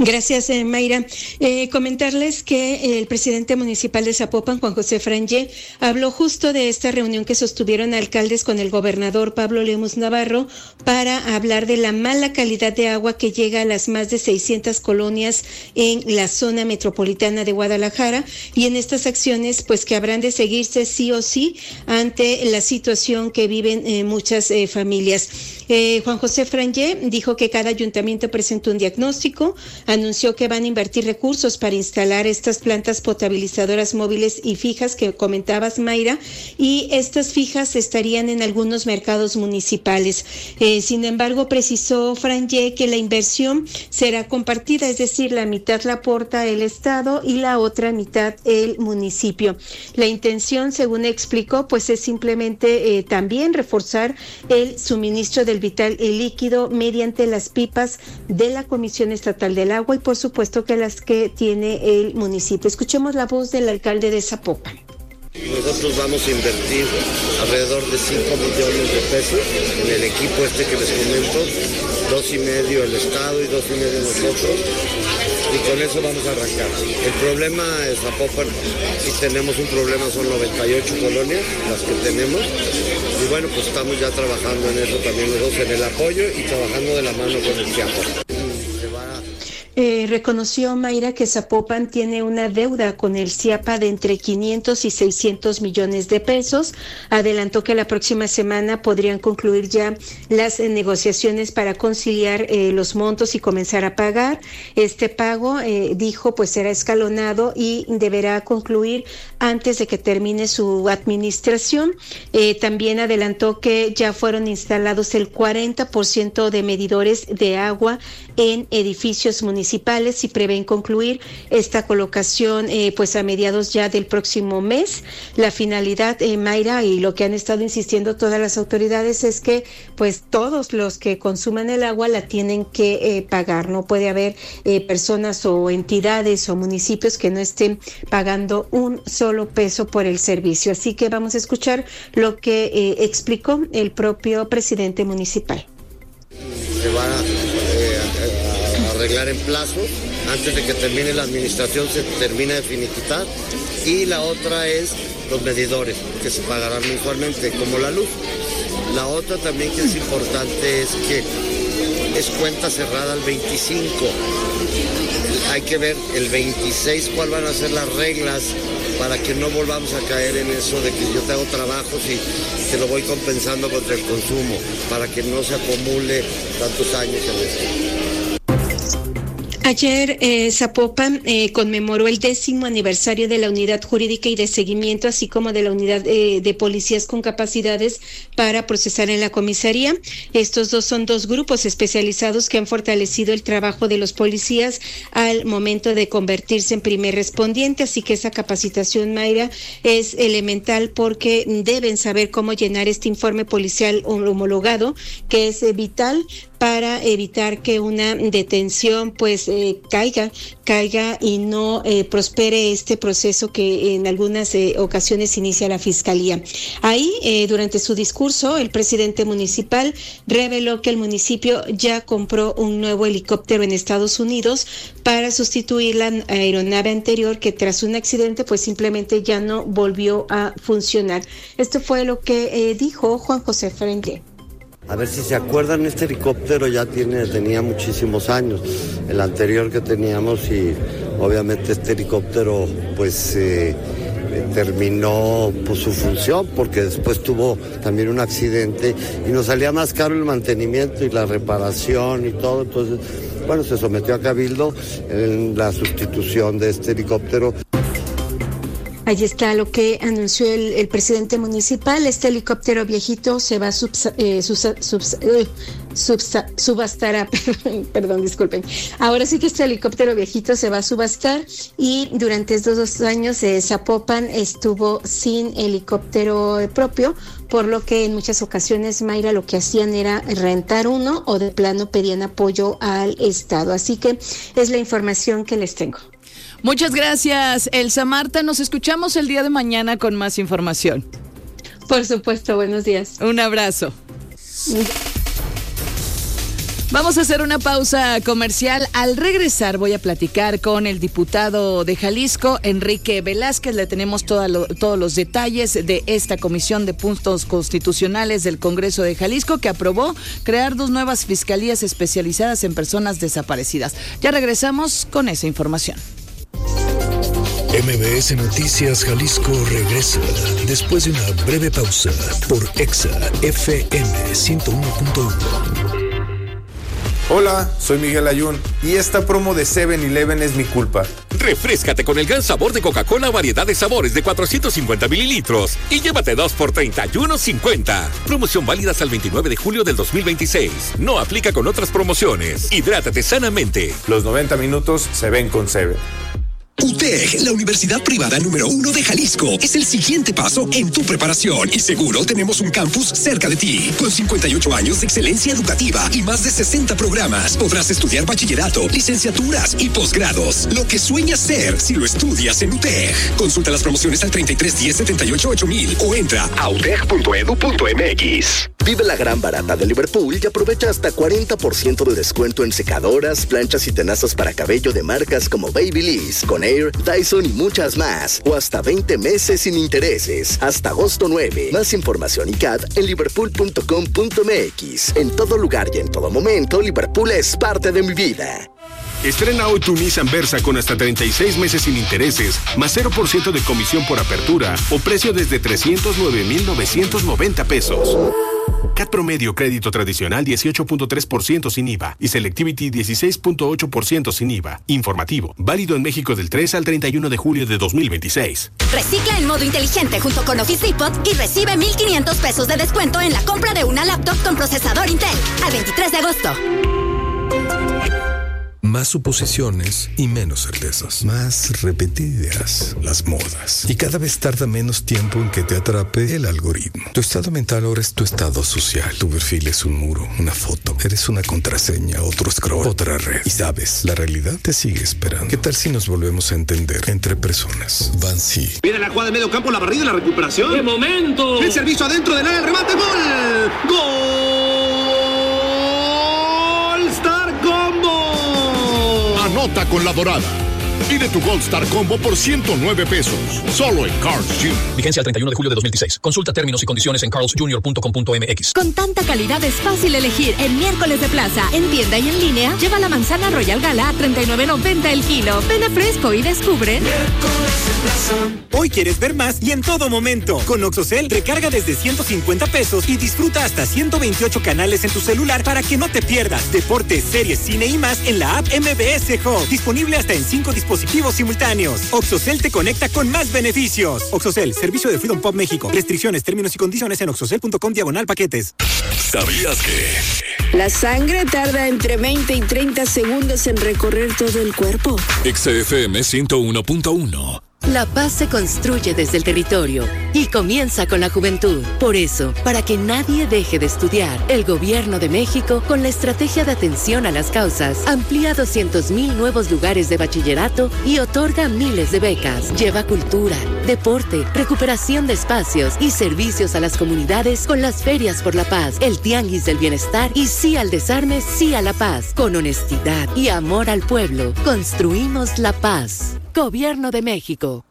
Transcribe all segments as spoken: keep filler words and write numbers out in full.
Gracias, eh, Mayra. Eh, comentarles que el presidente municipal de Zapopan, Juan José Frangé, habló justo de esta reunión que sostuvieron alcaldes con el gobernador Pablo Lemus Navarro para hablar de la mala calidad de agua que llega a las más de seiscientas colonias en la zona metropolitana de Guadalajara, y en estas acciones pues que habrán de seguirse sí o sí ante la situación que viven eh, muchas eh, familias. Eh, Juan José Frangé dijo que cada ayuntamiento presentó un diagnóstico, anunció que van a invertir recursos para instalar estas plantas potabilizadoras móviles y fijas que comentabas, Mayra, y estas fijas estarían en algunos mercados municipales. Eh, sin embargo, precisó Frangé que la inversión será compartida, es decir, la mitad la aporta el Estado y la otra mitad el municipio. La intención, según explicó, pues es simplemente eh, también reforzar el suministro del vital y líquido mediante las pipas de la Comisión Estatal del Agua y por supuesto que las que tiene el municipio. Escuchemos la voz del alcalde de Zapopan. Nosotros vamos a invertir alrededor de cinco millones de pesos en el equipo este que les comento, dos y medio el Estado y dos y medio nosotros, y con eso vamos a arrancar. El problema es Zapopan, si tenemos un problema, son noventa y ocho colonias las que tenemos, y bueno, pues estamos ya trabajando en eso también nosotros, en el apoyo y trabajando de la mano con el CIAPA. Eh, reconoció Mayra que Zapopan tiene una deuda con el CIAPA de entre quinientos y seiscientos millones de pesos. Adelantó que la próxima semana podrían concluir ya las eh, negociaciones para conciliar eh, los montos y comenzar a pagar. Este pago, eh, dijo, pues será escalonado y deberá concluir antes de que termine su administración. Eh, también adelantó que ya fueron instalados el cuarenta por ciento de medidores de agua en edificios municipales y prevén concluir esta colocación eh, pues a mediados ya del próximo mes. La finalidad, eh, Mayra, y lo que han estado insistiendo todas las autoridades es que pues todos los que consuman el agua la tienen que eh, pagar. No puede haber eh, personas o entidades o municipios que no estén pagando un solo peso por el servicio. Así que vamos a escuchar lo que eh, explicó el propio presidente municipal. Se va eh, a, a arreglar en plazo, antes de que termine la administración se termina de finiquitar, y la otra es los medidores que se pagarán mensualmente, como la luz. La otra también que es importante es que es cuenta cerrada al veinticinco, hay que ver el veintiséis cuáles van a ser las reglas para que no volvamos a caer en eso de que yo te hago trabajos y te lo voy compensando contra el consumo, para que no se acumule tantos años en esto. Ayer eh, Zapopan eh, conmemoró el décimo aniversario de la Unidad Jurídica y de Seguimiento, así como de la Unidad eh, de Policías con Capacidades para procesar en la comisaría. Estos dos son dos grupos especializados que han fortalecido el trabajo de los policías al momento de convertirse en primer respondiente, así que esa capacitación, Mayra, es elemental porque deben saber cómo llenar este informe policial homologado, que es eh, vital para evitar que una detención pues eh, caiga, caiga y no eh, prospere este proceso que en algunas eh, ocasiones inicia la Fiscalía. Ahí, eh, durante su discurso, el presidente municipal reveló que el municipio ya compró un nuevo helicóptero en Estados Unidos para sustituir la aeronave anterior que tras un accidente pues simplemente ya no volvió a funcionar. Esto fue lo que eh, dijo Juan José Frangé. A ver si se acuerdan, este helicóptero ya tiene, tenía muchísimos años, el anterior que teníamos, y obviamente este helicóptero pues eh, terminó pues, su función, porque después tuvo también un accidente y nos salía más caro el mantenimiento y la reparación y todo, entonces bueno, se sometió a cabildo en la sustitución de este helicóptero. Ahí está lo que anunció el, el presidente municipal. Este helicóptero viejito se va a subsa, eh, subsa, subsa, eh, subsa, subastar, perdón, disculpen. Ahora sí que este helicóptero viejito se va a subastar y durante estos dos años eh, Zapopan estuvo sin helicóptero propio, por lo que en muchas ocasiones, Mayra, lo que hacían era rentar uno o de plano pedían apoyo al Estado. Así que es la información que les tengo. Muchas gracias, Elsa Marta. Nos escuchamos el día de mañana con más información. Por supuesto, buenos días. Un abrazo. Vamos a hacer una pausa comercial. Al regresar voy a platicar con el diputado de Jalisco, Enrique Velázquez. Le tenemos toda lo, todos los detalles de esta Comisión de Puntos Constitucionales del Congreso de Jalisco, que aprobó crear dos nuevas fiscalías especializadas en personas desaparecidas. Ya regresamos con esa información. M B S Noticias Jalisco regresa después de una breve pausa por Exa F M ciento uno punto uno. Hola, soy Miguel Ayun y esta promo de seven eleven es mi culpa. Refréscate con el gran sabor de Coca-Cola variedad de sabores de cuatrocientos cincuenta mililitros y llévate dos por treinta y uno cincuenta. Promoción válida hasta el veintinueve de julio del dos mil veintiséis. No aplica con otras promociones. Hidrátate sanamente. Los noventa minutos se ven con Seven. U T E G, la universidad privada número uno de Jalisco, es el siguiente paso en tu preparación y seguro tenemos un campus cerca de ti. Con cincuenta y ocho años de excelencia educativa y más de sesenta programas, podrás estudiar bachillerato, licenciaturas y posgrados. Lo que sueñas ser si lo estudias en U T E G. Consulta las promociones al treinta y tres diez setenta y ocho ocho mil o entra a u t e g punto e d u punto m x. Vive la gran barata de Liverpool y aprovecha hasta cuarenta por ciento de descuento en secadoras, planchas y tenazas para cabello de marcas como Babyliss, Conair, Dyson y muchas más. O hasta veinte meses sin intereses. Hasta agosto nueve. Más información y C A D en liverpool punto com punto m x. En todo lugar y en todo momento, Liverpool es parte de mi vida. Estrena hoy tu Nissan Versa con hasta treinta y seis meses sin intereses, más cero por ciento de comisión por apertura o precio desde trescientos nueve mil novecientos noventa pesos. C A T promedio crédito tradicional dieciocho punto tres por ciento sin I V A y Selectivity dieciséis punto ocho por ciento sin I V A. Informativo, válido en México del tres al treinta y uno de julio de dos mil veintiséis. Recicla en modo inteligente junto con Office Depot y recibe mil quinientos pesos de descuento en la compra de una laptop con procesador Intel al veintitrés de agosto. Más suposiciones y menos certezas. Más repetidas las modas. Y cada vez tarda menos tiempo en que te atrape el algoritmo. Tu estado mental ahora es tu estado social. Tu perfil es un muro, una foto. Eres una contraseña, otro scroll, otra red. Y sabes, la realidad te sigue esperando. ¿Qué tal si nos volvemos a entender entre personas? Bansi. Viene la jugada de medio campo, la barrida y la recuperación. ¡Qué momento! El servicio adentro del área, el remate, ¡gol! ¡Gol! ¡Star Combo! Anota con la Dorada. Pide tu Gold Star Combo por ciento nueve pesos. Solo en Carl's Junior Vigencia el treinta y uno de julio de dos mil dieciséis. Consulta términos y condiciones en carls junior punto com punto m x. Con tanta calidad es fácil elegir. En miércoles de plaza, en tienda y en línea, lleva la manzana Royal Gala a treinta y nueve noventa el kilo. Ven a Fresco y descubre. Hoy quieres ver más y en todo momento. Con Oxocel, recarga desde ciento cincuenta pesos y disfruta hasta ciento veintiocho canales en tu celular para que no te pierdas deportes, series, cine y más en la app M B S Hub. Disponible hasta en cinco dispositivos simultáneos. Oxocel te conecta con más beneficios. Oxocel, servicio de Freedom Pop México. Restricciones, términos y condiciones en oxocel punto com diagonal paquetes. ¿Sabías que? La sangre tarda entre veinte y treinta segundos en recorrer todo el cuerpo. X F M ciento uno punto uno. La paz se construye desde el territorio y comienza con la juventud. Por eso, para que nadie deje de estudiar, el Gobierno de México, con la estrategia de atención a las causas, amplía doscientos mil nuevos lugares de bachillerato y otorga miles de becas. Lleva cultura, deporte, recuperación de espacios y servicios a las comunidades con las ferias por la paz, el tianguis del bienestar y sí al desarme, sí a la paz. Con honestidad y amor al pueblo, construimos la paz. Gobierno de México.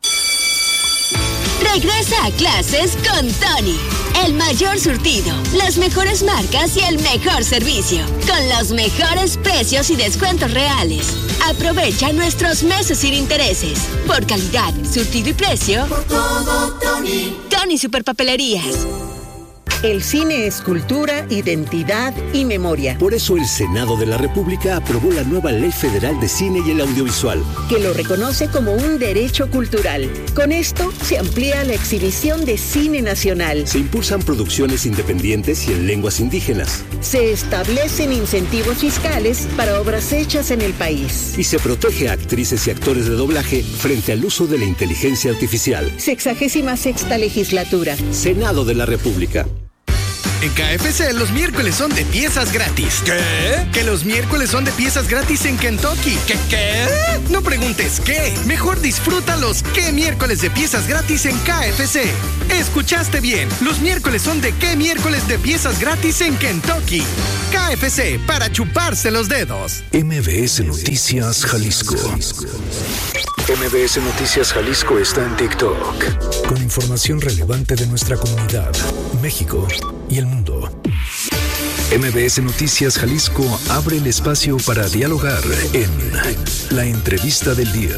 Regresa a clases con Tony. El mayor surtido, las mejores marcas y el mejor servicio. Con los mejores precios y descuentos reales. Aprovecha nuestros meses sin intereses. Por calidad, surtido y precio. Por todo, Tony. Tony Superpapelerías. El cine es cultura, identidad y memoria. Por eso el Senado de la República aprobó la nueva Ley Federal de Cine y el Audiovisual, que lo reconoce como un derecho cultural. Con esto se amplía la exhibición de cine nacional. Se impulsan producciones independientes y en lenguas indígenas. Se establecen incentivos fiscales para obras hechas en el país. Y se protege a actrices y actores de doblaje frente al uso de la inteligencia artificial. Sexagésima sexta legislatura. Senado de la República. En K F C los miércoles son de piezas gratis. ¿Qué? Que los miércoles son de piezas gratis en Kentucky. ¿Qué qué? No preguntes qué. Mejor disfruta los qué miércoles de piezas gratis en K F C. Escuchaste bien. Los miércoles son de qué miércoles de piezas gratis en Kentucky. K F C, para chuparse los dedos. M B S Noticias Jalisco. M B S Noticias Jalisco está en TikTok. Con información relevante de nuestra comunidad, México y el mundo. M B S Noticias Jalisco abre el espacio para dialogar en La Entrevista del Día.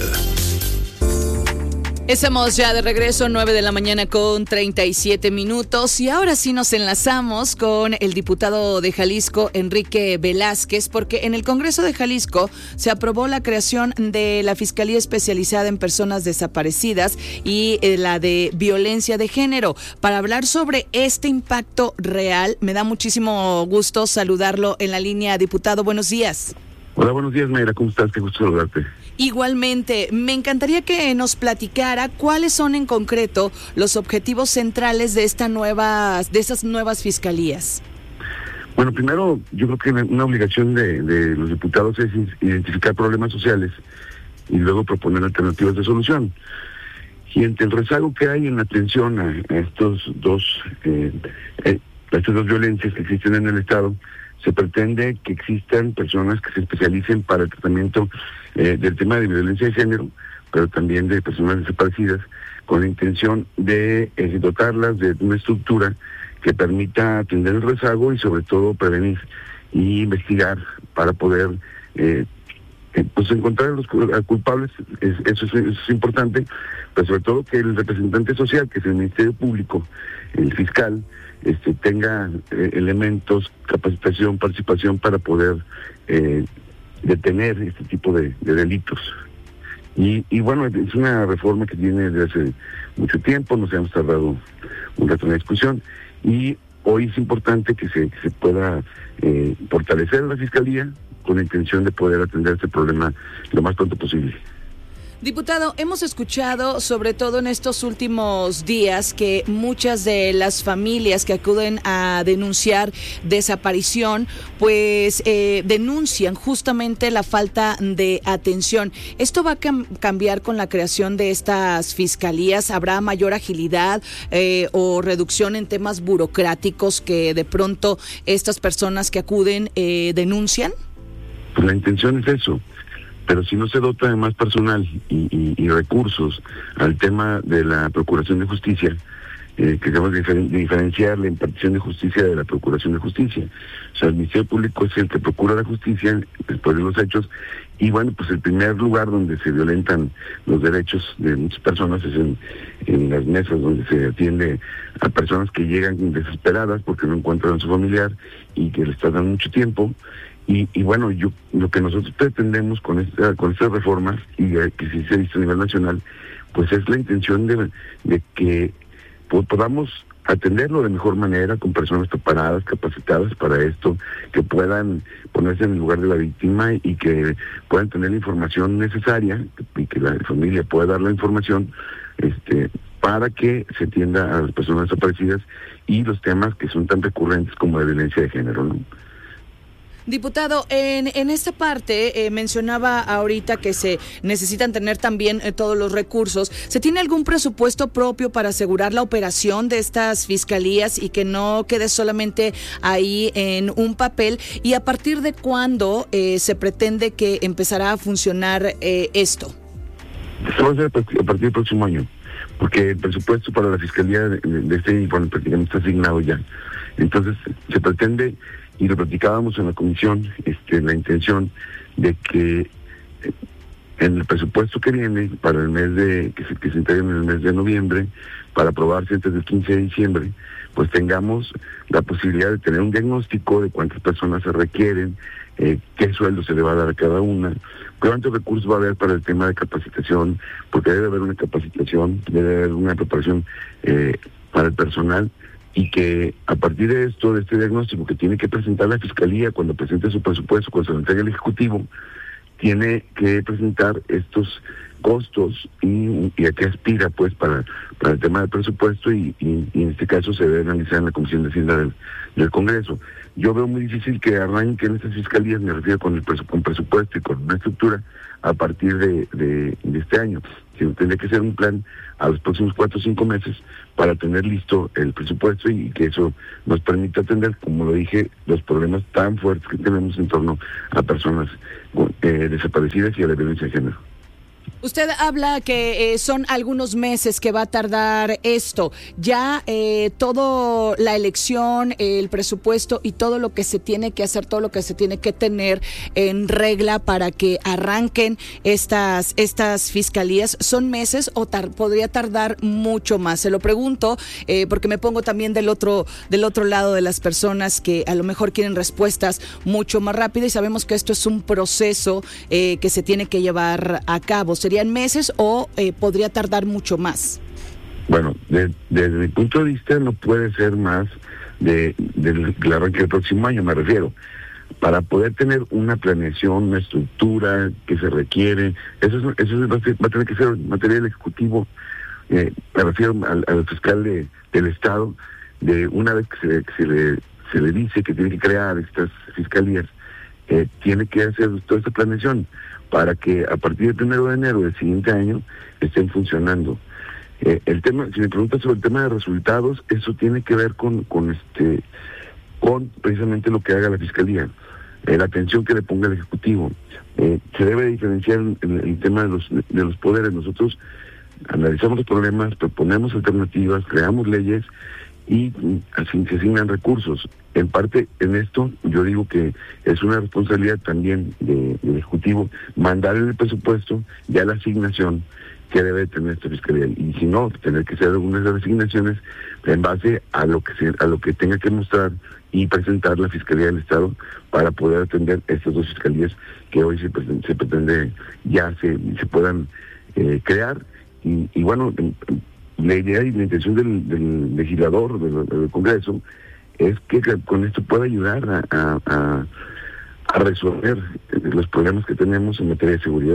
Estamos ya de regreso, nueve de la mañana con treinta y siete minutos, y ahora sí nos enlazamos con el diputado de Jalisco, Enrique Velázquez, porque en el Congreso de Jalisco se aprobó la creación de la Fiscalía Especializada en Personas Desaparecidas y eh, la de Violencia de Género. Para hablar sobre este impacto real, me da muchísimo gusto saludarlo en la línea. Diputado, buenos días. Hola, buenos días, Mayra, ¿cómo estás? Qué gusto saludarte. Igualmente, me encantaría que nos platicara cuáles son en concreto los objetivos centrales de esta nueva, de esas nuevas fiscalías. Bueno, primero, yo creo que una obligación de, de los diputados es identificar problemas sociales y luego proponer alternativas de solución. Y ante el rezago que hay en la atención a, a estos dos, eh, eh, a estas dos violencias que existen en el Estado, se pretende que existan personas que se especialicen para el tratamiento eh, del tema de violencia de género, pero también de personas desaparecidas, con la intención de eh, dotarlas de una estructura que permita atender el rezago y sobre todo prevenir y investigar para poder eh, eh, pues encontrar a los culpables. Es, eso, es, eso es importante, pero sobre todo que el representante social, que es el Ministerio Público, el fiscal, Este, tenga eh, elementos, capacitación, participación para poder eh, detener este tipo de, de delitos. Y, y bueno, es una reforma que viene desde hace mucho tiempo, nos hemos tardado un rato en la discusión, y hoy es importante que se, que se pueda eh, fortalecer la Fiscalía con la intención de poder atender este problema lo más pronto posible. Diputado, hemos escuchado, sobre todo en estos últimos días, que muchas de las familias que acuden a denunciar desaparición, pues eh, denuncian justamente la falta de atención. ¿Esto va a cam- cambiar con la creación de estas fiscalías? ¿Habrá mayor agilidad eh, o reducción en temas burocráticos que de pronto estas personas que acuden eh, denuncian? Pues la intención es eso. Pero si no se dota de más personal y, y, y recursos al tema de la Procuración de Justicia, eh, que debemos diferen- diferenciar la impartición de justicia de la Procuración de Justicia. O sea, el Ministerio Público es el que procura la justicia después de los hechos, y bueno, pues el primer lugar donde se violentan los derechos de muchas personas es en, en las mesas donde se atiende a personas que llegan desesperadas porque no encuentran a su familiar y que les tardan mucho tiempo. Y, y bueno, yo lo que nosotros pretendemos con esta con estas reformas, y eh, que sí se ha visto a nivel nacional, pues es la intención de, de que pues, podamos atenderlo de mejor manera, con personas preparadas, capacitadas para esto, que puedan ponerse en el lugar de la víctima y que puedan tener la información necesaria, y que la familia pueda dar la información este para que se atienda a las personas desaparecidas y los temas que son tan recurrentes como la violencia de género, ¿no? Diputado, en, en esta parte eh, mencionaba ahorita que se necesitan tener también eh, todos los recursos. ¿Se tiene algún presupuesto propio para asegurar la operación de estas fiscalías y que no quede solamente ahí en un papel? ¿Y a partir de cuándo eh, se pretende que empezará a funcionar eh, esto? Esto va a ser a partir del próximo año, porque el presupuesto para la fiscalía de, de este, bueno, prácticamente está asignado ya. Entonces, se pretende, y lo platicábamos en la comisión, este, la intención de que eh, en el presupuesto que viene para el mes de, que se, que se entregue en el mes de noviembre, para aprobarse antes del quince de diciembre, pues tengamos la posibilidad de tener un diagnóstico de cuántas personas se requieren, eh, qué sueldo se le va a dar a cada una, cuántos recursos va a haber para el tema de capacitación, porque debe haber una capacitación, debe haber una preparación eh, para el personal, y que a partir de esto, de este diagnóstico que tiene que presentar la Fiscalía cuando presente su presupuesto, cuando se lo entregue al Ejecutivo, tiene que presentar estos costos y, y a qué aspira pues para, para el tema del presupuesto y, y, y en este caso se debe analizar en la Comisión de Hacienda del, del Congreso. Yo veo muy difícil que arranquen estas fiscalías, me refiero con el presu- con presupuesto y con una estructura a partir de, de, de este año. Sino tendría que ser un plan a los próximos cuatro o cinco meses para tener listo el presupuesto y que eso nos permita atender, como lo dije, los problemas tan fuertes que tenemos en torno a personas eh, desaparecidas y a la violencia de género. Usted habla que eh, son algunos meses que va a tardar esto. Ya eh, todo la elección, eh, el presupuesto y todo lo que se tiene que hacer, todo lo que se tiene que tener en regla para que arranquen estas estas fiscalías, ¿son meses o tar- podría tardar mucho más? Se lo pregunto eh, porque me pongo también del otro del otro lado de las personas que a lo mejor quieren respuestas mucho más rápidas y sabemos que esto es un proceso eh, que se tiene que llevar a cabo. ¿Serían meses o eh, podría tardar mucho más? Bueno, de, desde mi punto de vista no puede ser más de, del de arranque del próximo año, me refiero. Para poder tener una planeación, una estructura que se requiere, eso, es, eso va, a ser, va a tener que ser material ejecutivo, eh, me refiero al, al fiscal de, del Estado, de una vez que se, que se, le, se le dice que tiene que crear estas fiscalías, eh, tiene que hacer toda esta planeación para que a partir del primero de enero del siguiente año estén funcionando. Eh, el tema, si me preguntas sobre el tema de resultados, eso tiene que ver con, con este, con precisamente lo que haga la Fiscalía, eh, la atención que le ponga el Ejecutivo. Eh, se debe diferenciar el, el tema de los, de los poderes. Nosotros analizamos los problemas, proponemos alternativas, creamos leyes y así se asignan recursos. En parte, en esto, yo digo que es una responsabilidad también de, del Ejecutivo mandar en el presupuesto ya la asignación que debe tener esta Fiscalía. Y si no, tener que ser algunas de las asignaciones en base a lo que se, a lo que tenga que mostrar y presentar la Fiscalía del Estado para poder atender estas dos fiscalías que hoy se, se pretende ya se, se puedan eh, crear. Y, y bueno, la idea y la intención del, del legislador, del, del Congreso, es que con esto pueda ayudar a, a, a, a resolver los problemas que tenemos en materia de seguridad.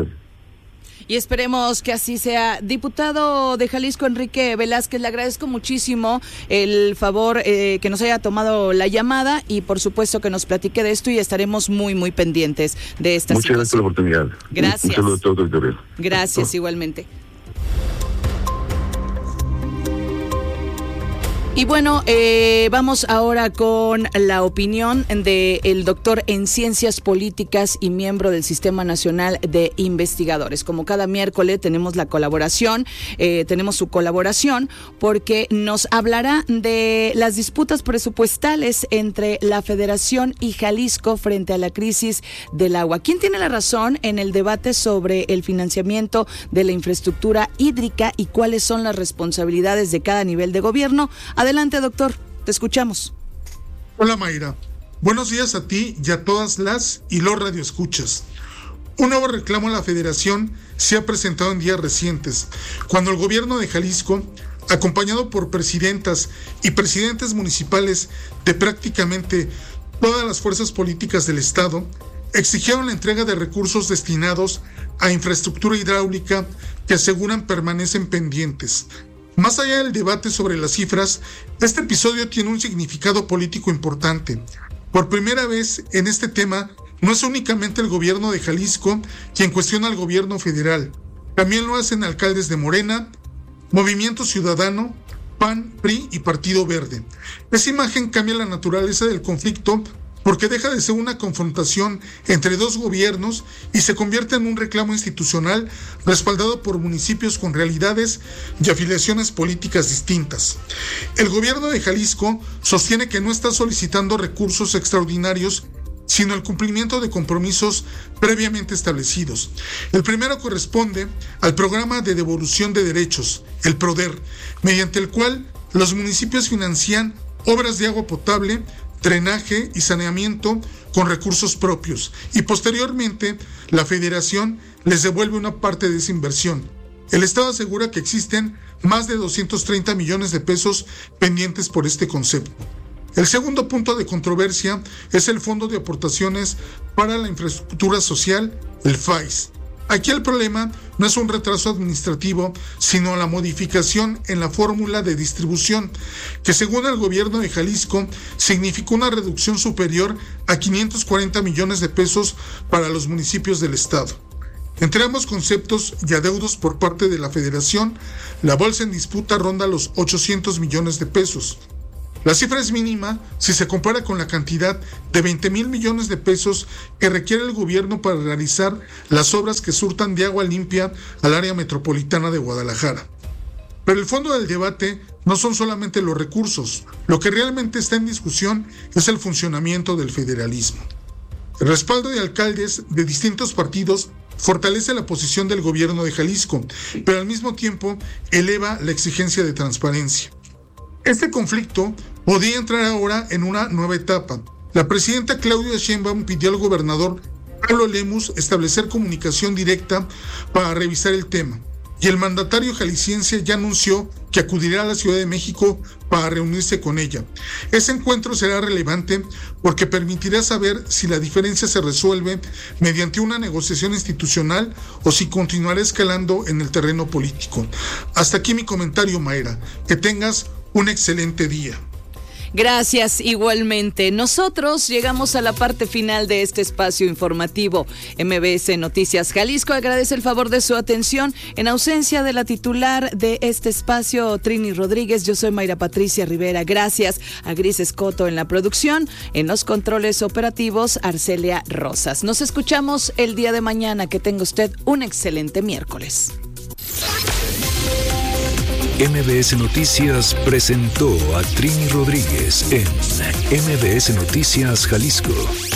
Y esperemos que así sea. Diputado de Jalisco, Enrique Velázquez, le agradezco muchísimo el favor eh, que nos haya tomado la llamada y por supuesto que nos platique de esto y estaremos muy, muy pendientes de esta Muchas situación. gracias por la oportunidad. Gracias. Un saludo a todos, doctor. Gracias, igualmente. Y bueno, eh, vamos ahora con la opinión del doctor en Ciencias Políticas y miembro del Sistema Nacional de Investigadores. Como cada miércoles tenemos la colaboración, eh, tenemos su colaboración porque nos hablará de las disputas presupuestales entre la Federación y Jalisco frente a la crisis del agua. ¿Quién tiene la razón en el debate sobre el financiamiento de la infraestructura hídrica y cuáles son las responsabilidades de cada nivel de gobierno? Adelante, doctor, te escuchamos. Hola, Mayra. Buenos días a ti y a todas las y los radioescuchas. Un nuevo reclamo a la Federación se ha presentado en días recientes, cuando el gobierno de Jalisco, acompañado por presidentas y presidentes municipales de prácticamente todas las fuerzas políticas del Estado, exigieron la entrega de recursos destinados a infraestructura hidráulica que aseguran permanecen pendientes. Más allá del debate sobre las cifras, este episodio tiene un significado político importante. Por primera vez en este tema, no es únicamente el gobierno de Jalisco quien cuestiona al gobierno federal. También lo hacen alcaldes de Morena, Movimiento Ciudadano, P A N, P R I y Partido Verde. Esa imagen cambia la naturaleza del conflicto porque deja de ser una confrontación entre dos gobiernos y se convierte en un reclamo institucional respaldado por municipios con realidades y afiliaciones políticas distintas. El gobierno de Jalisco sostiene que no está solicitando recursos extraordinarios, sino el cumplimiento de compromisos previamente establecidos. El primero corresponde al programa de devolución de derechos, el PRODER, mediante el cual los municipios financian obras de agua potable, drenaje y saneamiento con recursos propios y posteriormente la Federación les devuelve una parte de esa inversión. El Estado asegura que existen más de doscientos treinta millones de pesos pendientes por este concepto. El segundo punto de controversia es el Fondo de Aportaciones para la Infraestructura Social el F A I S. Aquí el problema no es un retraso administrativo, sino la modificación en la fórmula de distribución, que según el gobierno de Jalisco significó una reducción superior a quinientos cuarenta millones de pesos para los municipios del estado. Entre ambos conceptos y adeudos por parte de la Federación, la bolsa en disputa ronda los ochocientos millones de pesos. La cifra es mínima si se compara con la cantidad de veinte mil millones de pesos que requiere el gobierno para realizar las obras que surtan de agua limpia al área metropolitana de Guadalajara. Pero el fondo del debate no son solamente los recursos, lo que realmente está en discusión es el funcionamiento del federalismo. El respaldo de alcaldes de distintos partidos fortalece la posición del gobierno de Jalisco, pero al mismo tiempo eleva la exigencia de transparencia. Este conflicto podría entrar ahora en una nueva etapa. La presidenta Claudia Sheinbaum pidió al gobernador Pablo Lemus establecer comunicación directa para revisar el tema, y el mandatario jalisciense ya anunció que acudirá a la Ciudad de México para reunirse con ella. Ese encuentro será relevante porque permitirá saber si la diferencia se resuelve mediante una negociación institucional o si continuará escalando en el terreno político. Hasta aquí mi comentario, Mayra. Que tengas un excelente día. Gracias, igualmente. Nosotros llegamos a la parte final de este espacio informativo. M B S Noticias Jalisco agradece el favor de su atención. En ausencia de la titular de este espacio, Trini Rodríguez, yo soy Mayra Patricia Rivera. Gracias a Gris Escoto en la producción. En los controles operativos, Arcelia Rosas. Nos escuchamos el día de mañana. Que tenga usted un excelente miércoles. M B S Noticias presentó a Trini Rodríguez en M B S Noticias Jalisco.